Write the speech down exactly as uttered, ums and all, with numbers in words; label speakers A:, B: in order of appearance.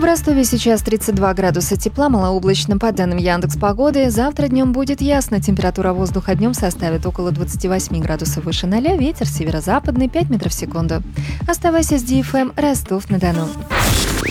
A: В Ростове сейчас тридцать два градуса тепла, малооблачно по данным Яндекс.Погоды. Завтра днем будет ясно, температура воздуха днем составит около двадцати восьми градусов выше ноля, ветер северо-западный пять метров в секунду. Оставайся с ди эф эм Ростов-на-Дону.